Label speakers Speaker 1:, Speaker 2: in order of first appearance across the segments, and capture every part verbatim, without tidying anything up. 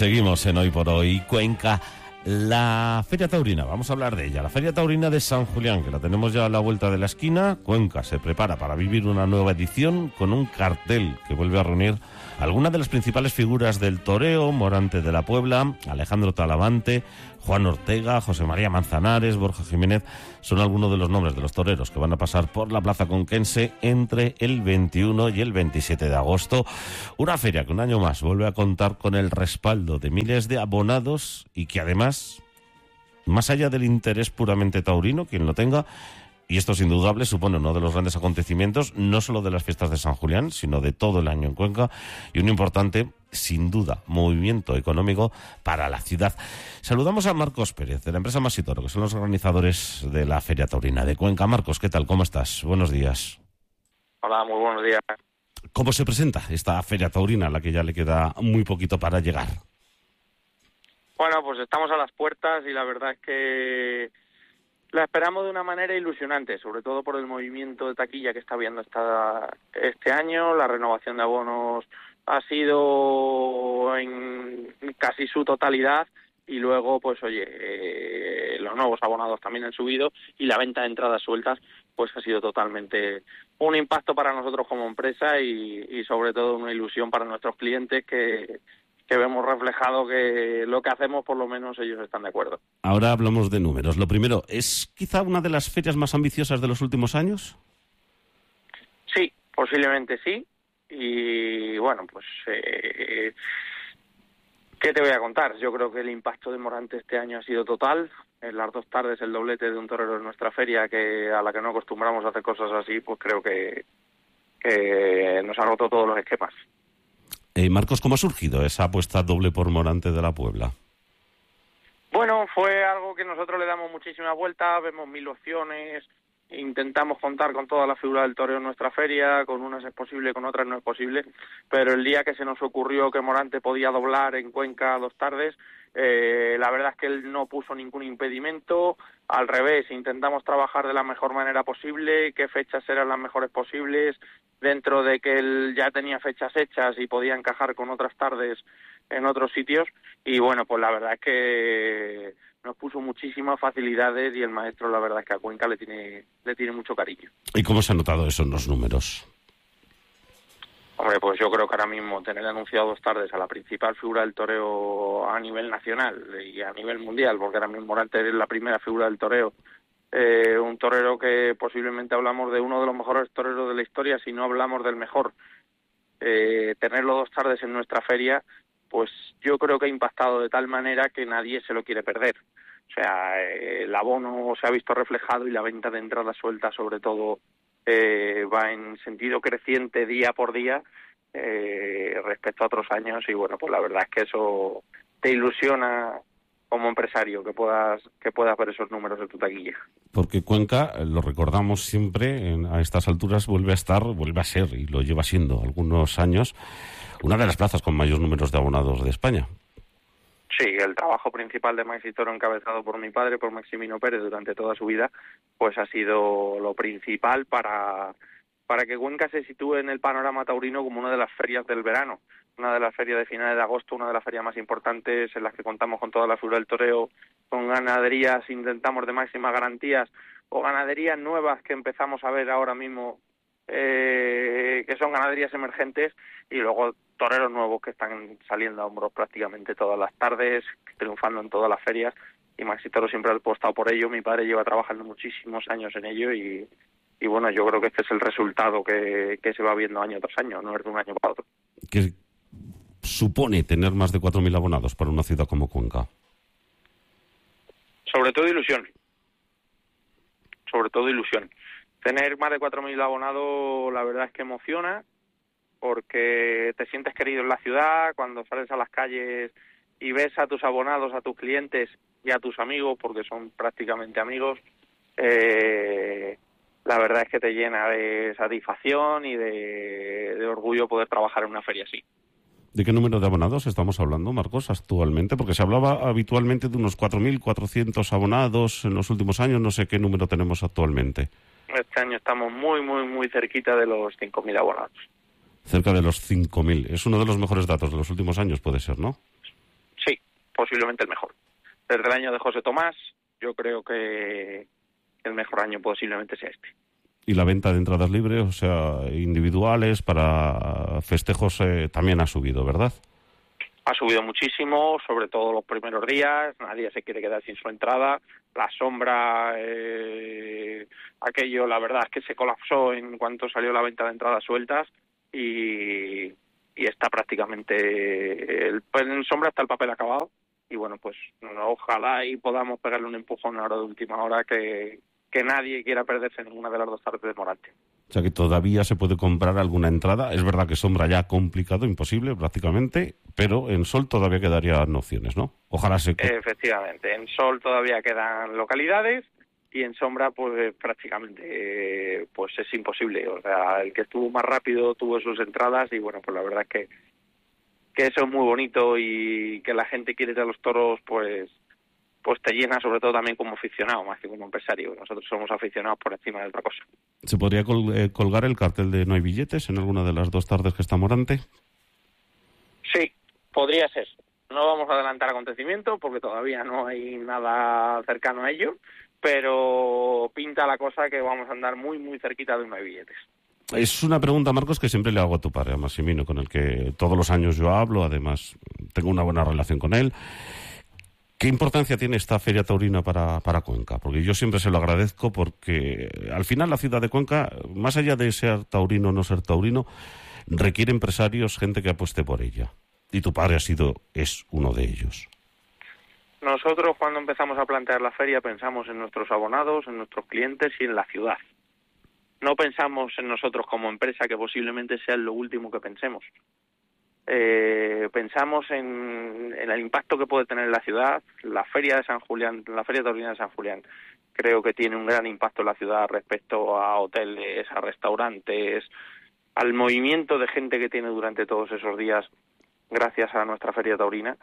Speaker 1: Seguimos en Hoy por Hoy Cuenca. La Feria Taurina, vamos a hablar de ella. La Feria Taurina de San Julián, que la tenemos ya a la vuelta de la esquina. Cuenca se prepara para vivir una nueva edición con un cartel que vuelve a reunir algunas de las principales figuras del toreo: Morante de la Puebla, Alejandro Talavante, Juan Ortega, José María Manzanares, Borja Jiménez. Son algunos de los nombres de los toreros que van a pasar por la plaza conquense entre el veintiuno y el veintisiete de agosto. Una feria que un año más vuelve a contar con el respaldo de miles de abonados y que además, más allá del interés puramente taurino, quien lo tenga, y esto es indudable, supone uno de los grandes acontecimientos, no solo de las fiestas de San Julián, sino de todo el año en Cuenca, y un importante, sin duda, movimiento económico para la ciudad. Saludamos a Marcos Pérez, de la empresa Masitoro, que son los organizadores de la Feria Taurina de Cuenca. Marcos, ¿qué tal? ¿Cómo estás? Buenos días.
Speaker 2: Hola, muy buenos días.
Speaker 1: ¿Cómo se presenta esta Feria Taurina, a la que ya le queda muy poquito para llegar?
Speaker 2: Bueno, pues estamos a las puertas y la verdad es que la esperamos de una manera ilusionante, sobre todo por el movimiento de taquilla que está habiendo esta, este año. La renovación de abonos ha sido en casi su totalidad y luego, pues oye, eh, los nuevos abonados también han subido y la venta de entradas sueltas pues ha sido totalmente un impacto para nosotros como empresa y, y sobre todo una ilusión para nuestros clientes que... que vemos reflejado que lo que hacemos, por lo menos, ellos están de acuerdo.
Speaker 1: Ahora hablamos de números. Lo primero, ¿es quizá una de las ferias más ambiciosas de los últimos años?
Speaker 2: Sí, posiblemente sí. Y bueno, pues, eh, ¿qué te voy a contar? Yo creo que el impacto de Morante este año ha sido total. En las dos tardes, el doblete de un torero en nuestra feria, que a la que no acostumbramos a hacer cosas así, pues creo que, que nos ha roto todos los esquemas.
Speaker 1: Eh, Marcos, ¿cómo ha surgido esa apuesta doble por Morante de la Puebla?
Speaker 2: Bueno, fue algo que nosotros le damos muchísima vuelta, vemos mil opciones, intentamos contar con toda la figura del toreo en nuestra feria, con unas es posible, con otras no es posible, pero el día que se nos ocurrió que Morante podía doblar en Cuenca dos tardes, eh, la verdad es que él no puso ningún impedimento, al revés, intentamos trabajar de la mejor manera posible, qué fechas eran las mejores posibles, dentro de que él ya tenía fechas hechas y podía encajar con otras tardes en otros sitios, y bueno, pues la verdad es que nos puso muchísimas facilidades y el maestro, la verdad es que a Cuenca le tiene le tiene mucho cariño.
Speaker 1: ¿Y cómo se ha notado eso en los números?
Speaker 2: Hombre, pues yo creo que ahora mismo tener anunciado dos tardes a la principal figura del toreo a nivel nacional y a nivel mundial, porque ahora mismo Morante es la primera figura del toreo, eh, un torero que posiblemente hablamos de uno de los mejores toreros de la historia, si no hablamos del mejor, eh, tenerlo dos tardes en nuestra feria, pues yo creo que ha impactado de tal manera que nadie se lo quiere perder. O sea, eh, el abono se ha visto reflejado y la venta de entradas sueltas, sobre todo, eh, va en sentido creciente día por día eh, respecto a otros años y bueno, pues la verdad es que eso te ilusiona como empresario, que puedas que puedas ver esos números de tu taquilla.
Speaker 1: Porque Cuenca, lo recordamos siempre, en, a estas alturas vuelve a estar, vuelve a ser, y lo lleva siendo algunos años, una de las plazas con mayor números de abonados de España.
Speaker 2: Sí, el trabajo principal de Masitoro, encabezado por mi padre, por Maximino Pérez, durante toda su vida, pues ha sido lo principal para, para que Cuenca se sitúe en el panorama taurino como una de las ferias del verano, una de las ferias de finales de agosto, una de las ferias más importantes en las que contamos con toda la figura del toreo, con ganaderías, intentamos de máximas garantías, o ganaderías nuevas que empezamos a ver ahora mismo, eh, que son ganaderías emergentes, y luego toreros nuevos que están saliendo a hombros prácticamente todas las tardes, triunfando en todas las ferias, y Masitoro siempre ha apostado por ello. Mi padre lleva trabajando muchísimos años en ello y, y bueno, yo creo que este es el resultado que, que se va viendo año tras año, no es de un año para otro.
Speaker 1: ¿Qué supone tener más de cuatro mil abonados para una ciudad como Cuenca?
Speaker 2: Sobre todo ilusión, sobre todo ilusión. Tener más de cuatro mil abonados, la verdad es que emociona, porque te sientes querido en la ciudad, cuando sales a las calles y ves a tus abonados, a tus clientes y a tus amigos, porque son prácticamente amigos, eh, la verdad es que te llena de satisfacción y de, de orgullo poder trabajar en una feria así.
Speaker 1: ¿De qué número de abonados estamos hablando, Marcos, actualmente? Porque se hablaba habitualmente de unos cuatro mil cuatrocientos abonados en los últimos años, no sé qué número tenemos actualmente.
Speaker 2: Este año estamos muy, muy, muy cerquita de los cinco mil abonados.
Speaker 1: Cerca de los cinco mil. Es uno de los mejores datos de los últimos años, puede ser, ¿no?
Speaker 2: posiblemente el mejor. Desde el año de José Tomás, yo creo que el mejor año posiblemente sea este.
Speaker 1: Y la venta de entradas libres, o sea, individuales para festejos, eh, también ha subido, ¿verdad?
Speaker 2: Ha subido muchísimo, sobre todo los primeros días, nadie se quiere quedar sin su entrada. La sombra, eh, aquello, la verdad es que se colapsó en cuanto salió la venta de entradas sueltas y, y está prácticamente, el, en sombra está el papel acabado y bueno, pues ojalá y podamos pegarle un empujón ahora de última hora que, que nadie quiera perderse ninguna de las dos tardes de Morante.
Speaker 1: O sea que todavía se puede comprar alguna entrada. Es verdad que sombra ya complicado, imposible prácticamente, pero en sol todavía quedarían opciones, ¿no? Ojalá se...
Speaker 2: Efectivamente, en sol todavía quedan localidades y en sombra pues prácticamente eh, pues es imposible. O sea, el que estuvo más rápido tuvo sus entradas y bueno, pues la verdad es que, que eso es muy bonito y que la gente quiere ir a los toros, pues pues te llena, sobre todo también como aficionado, más que como empresario. Nosotros somos aficionados por encima de otra cosa.
Speaker 1: ¿Se podría col- eh, colgar el cartel de no hay billetes en alguna de las dos tardes que está Morante?
Speaker 2: Sí, podría ser. No vamos a adelantar acontecimientos porque todavía no hay nada cercano a ello, pero pinta la cosa que vamos a andar muy, muy cerquita de no hay billetes.
Speaker 1: Es una pregunta, Marcos, que siempre le hago a tu padre, a Massimino, con el que todos los años yo hablo, además tengo una buena relación con él. ¿Qué importancia tiene esta feria taurina para, para Cuenca? Porque yo siempre se lo agradezco porque al final la ciudad de Cuenca, más allá de ser taurino o no ser taurino, requiere empresarios, gente que apueste por ella. Y tu padre ha sido, es uno de ellos.
Speaker 2: Nosotros cuando empezamos a plantear la feria pensamos en nuestros abonados, en nuestros clientes y en la ciudad. No pensamos en nosotros como empresa, que posiblemente sea lo último que pensemos. Eh, pensamos en, en el impacto que puede tener en la ciudad. La feria de San Julián, la feria taurina de San Julián, creo que tiene un gran impacto en la ciudad respecto a hoteles, a restaurantes, al movimiento de gente que tiene durante todos esos días gracias a nuestra feria taurina.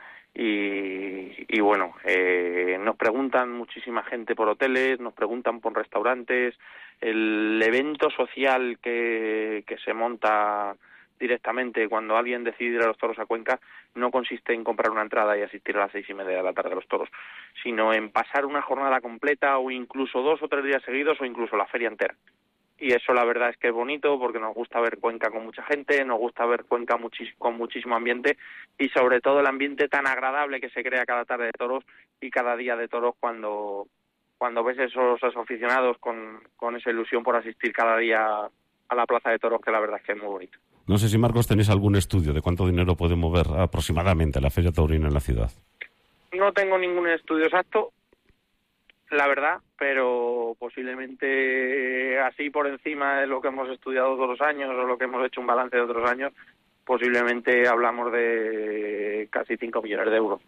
Speaker 2: Y, y bueno, eh, nos preguntan muchísima gente por hoteles, nos preguntan por restaurantes. El evento social que, que se monta directamente cuando alguien decide ir a los toros a Cuenca no consiste en comprar una entrada y asistir a las seis y media de la tarde a los toros, sino en pasar una jornada completa o incluso dos o tres días seguidos o incluso la feria entera. Y eso la verdad es que es bonito porque nos gusta ver Cuenca con mucha gente, nos gusta ver Cuenca muchis- con muchísimo ambiente y sobre todo el ambiente tan agradable que se crea cada tarde de toros y cada día de toros cuando cuando ves esos, esos aficionados con, con esa ilusión por asistir cada día a la plaza de toros, que la verdad es que es muy bonito.
Speaker 1: No sé si, Marcos, tenéis algún estudio de cuánto dinero puede mover aproximadamente la feria taurina en la ciudad.
Speaker 2: No tengo ningún estudio exacto, la verdad, pero posiblemente así por encima de lo que hemos estudiado todos los años o lo que hemos hecho un balance de otros años, posiblemente hablamos de casi cinco millones de euros.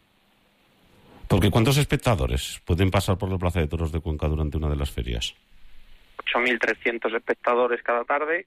Speaker 1: Porque ¿cuántos espectadores pueden pasar por la Plaza de Toros de Cuenca durante una de las ferias?
Speaker 2: ocho mil trescientos espectadores cada tarde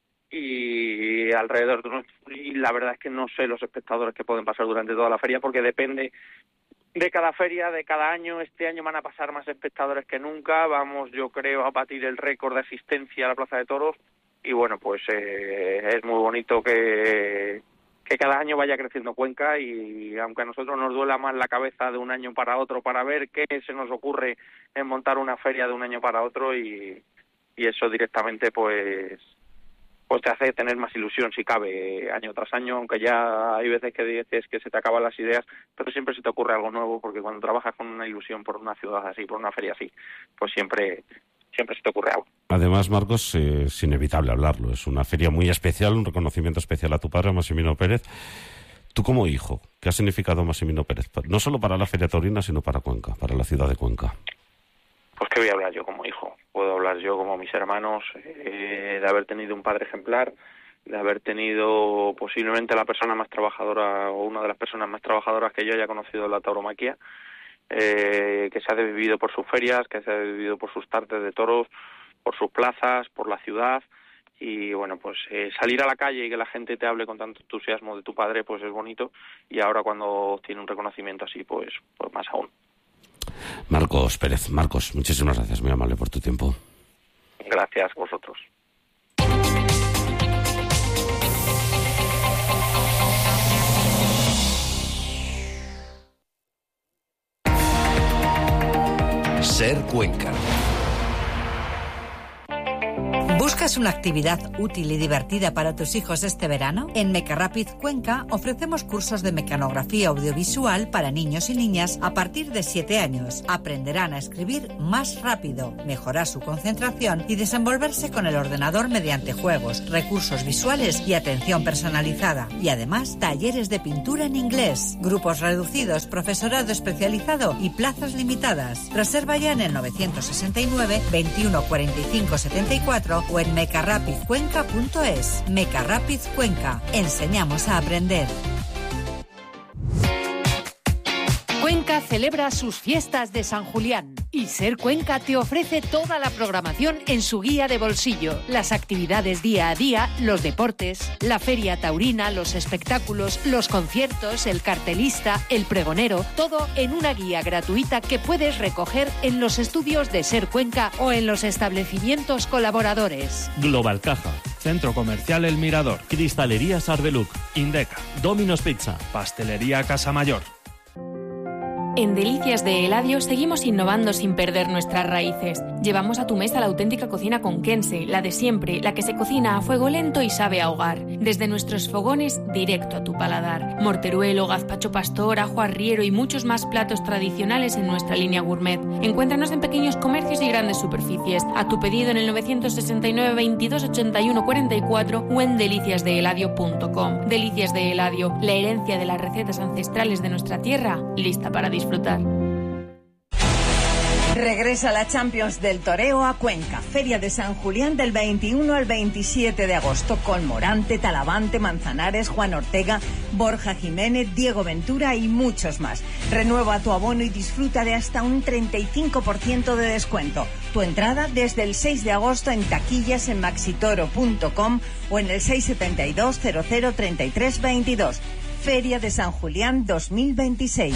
Speaker 2: y alrededor de unos... Y la verdad es que no sé los espectadores que pueden pasar durante toda la feria porque depende de cada feria, de cada año. Este año van a pasar más espectadores que nunca. Vamos, yo creo, a batir el récord de asistencia a la Plaza de Toros. Y bueno, pues eh, es muy bonito que, que cada año vaya creciendo Cuenca y aunque a nosotros nos duela más la cabeza de un año para otro para ver qué se nos ocurre en montar una feria de un año para otro y, y eso directamente pues... pues te hace tener más ilusión si cabe año tras año, aunque ya hay veces que dices que se te acaban las ideas, pero siempre se te ocurre algo nuevo porque cuando trabajas con una ilusión por una ciudad así, por una feria así, pues siempre siempre se te ocurre algo.
Speaker 1: Además, Marcos, eh, es inevitable hablarlo, es una feria muy especial, un reconocimiento especial a tu padre, a Massimino Pérez. Tú como hijo, ¿qué ha significado Massimino Pérez? No solo para la feria taurina, sino para Cuenca, para la ciudad de Cuenca.
Speaker 2: Pues qué voy a hablar yo como hijo, puedo hablar yo como mis hermanos, eh, de haber tenido un padre ejemplar, de haber tenido posiblemente la persona más trabajadora o una de las personas más trabajadoras que yo haya conocido en la tauromaquia, eh, que se ha vivido por sus ferias, que se ha vivido por sus tardes de toros, por sus plazas, por la ciudad. Y bueno, pues eh, salir a la calle y que la gente te hable con tanto entusiasmo de tu padre, pues es bonito. Y ahora cuando tiene un reconocimiento así, pues, pues más aún.
Speaker 1: Marcos Pérez, Marcos, muchísimas gracias, muy amable por tu tiempo.
Speaker 2: Gracias a vosotros.
Speaker 3: Ser Cuenca.
Speaker 4: ¿Buscas una actividad útil y divertida para tus hijos este verano? En Mecarapid Cuenca ofrecemos cursos de mecanografía audiovisual para niños y niñas a partir de siete años. Aprenderán a escribir más rápido, mejorar su concentración y desenvolverse con el ordenador mediante juegos, recursos visuales y atención personalizada. Y además, talleres de pintura en inglés, grupos reducidos, profesorado especializado y plazas limitadas. Reserva ya en el novecientos sesenta y nueve, veintiuno cuarenta y cinco setenta y cuatro o en mecarapid cuenca punto es. Mecarapid Cuenca. Enseñamos a aprender.
Speaker 5: Cuenca celebra sus fiestas de San Julián y Ser Cuenca te ofrece toda la programación en su guía de bolsillo. Las actividades día a día, los deportes, la feria taurina, los espectáculos, los conciertos, el cartelista, el pregonero, todo en una guía gratuita que puedes recoger en los estudios de Ser Cuenca o en los establecimientos colaboradores.
Speaker 6: Global Caja, Centro Comercial El Mirador, Cristalería Sarbeluc, Indeca, Domino's Pizza, Pastelería Casa Mayor.
Speaker 7: En Delicias de Eladio seguimos innovando sin perder nuestras raíces. Llevamos a tu mesa la auténtica cocina conquense, la de siempre, la que se cocina a fuego lento y sabe a hogar. Desde nuestros fogones, directo a tu paladar. Morteruelo, gazpacho pastor, ajo arriero y muchos más platos tradicionales en nuestra línea gourmet. Encuéntranos en pequeños comercios y grandes superficies. A tu pedido en el novecientos sesenta y nueve, veintidós, ochenta y uno, cuarenta y cuatro o en delicias de eladio punto com. Delicias de Eladio, la herencia de las recetas ancestrales de nuestra tierra, lista para disfrutar. disfrutar.
Speaker 8: Regresa la Champions del Toreo a Cuenca. Feria de San Julián del veintiuno al veintisiete de agosto con Morante, Talavante, Manzanares, Juan Ortega, Borja Jiménez, Diego Ventura y muchos más. Renueva tu abono y disfruta de hasta un treinta y cinco por ciento de descuento. Tu entrada desde el seis de agosto en taquillas en maxitoro punto com o en el seis setenta y dos, cero cero, treinta y tres, veintidós. Feria de San Julián dos mil veintiséis.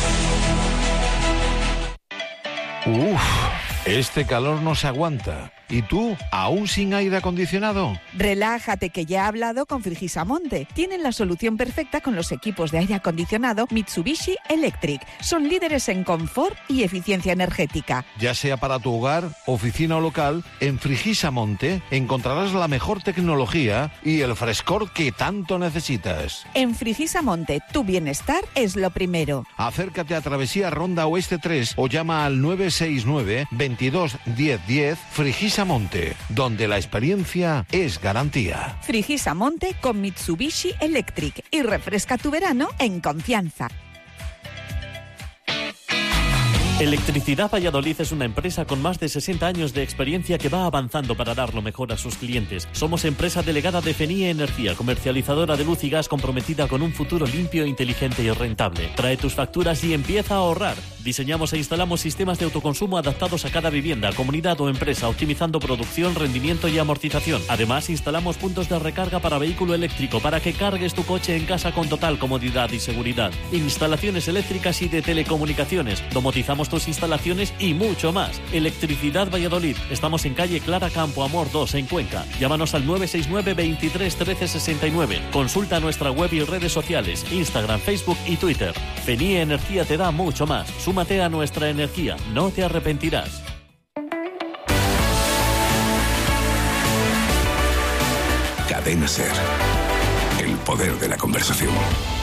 Speaker 9: Uf, este calor no se aguanta. ¿Y tú, aún sin aire acondicionado?
Speaker 10: Relájate, que ya he hablado con Frigisamonte. Tienen la solución perfecta con los equipos de aire acondicionado Mitsubishi Electric. Son líderes en confort y eficiencia energética.
Speaker 9: Ya sea para tu hogar, oficina o local, en Frigisamonte encontrarás la mejor tecnología y el frescor que tanto necesitas.
Speaker 10: En Frigisamonte, tu bienestar es lo primero.
Speaker 9: Acércate a Travesía Ronda Oeste tres o llama al nueve seis nueve, veintidós, diez diez. Frigisamonte. Monte, donde la experiencia es garantía.
Speaker 10: Frigisamonte con Mitsubishi Electric y refresca tu verano en confianza.
Speaker 6: Electricidad Valladolid es una empresa con más de sesenta años de experiencia que va avanzando para dar lo mejor a sus clientes. Somos empresa delegada de Fenie Energía, comercializadora de luz y gas comprometida con un futuro limpio, inteligente y rentable. Trae tus facturas y empieza a ahorrar. Diseñamos e instalamos sistemas de autoconsumo adaptados a cada vivienda, comunidad o empresa, optimizando producción, rendimiento y amortización. Además, instalamos puntos de recarga para vehículo eléctrico para que cargues tu coche en casa con total comodidad y seguridad. Instalaciones eléctricas y de telecomunicaciones. Domotizamos tus instalaciones y mucho más. Electricidad Valladolid. Estamos en calle Clara Campo Amor dos en Cuenca. Llámanos al nueve seis nueve, veintitrés, trece, sesenta y nueve. Consulta nuestra web y redes sociales, Instagram, Facebook y Twitter. Fenie Energía te da mucho más. Súmate a nuestra energía. No te arrepentirás.
Speaker 3: Cadena Ser. El poder de la conversación.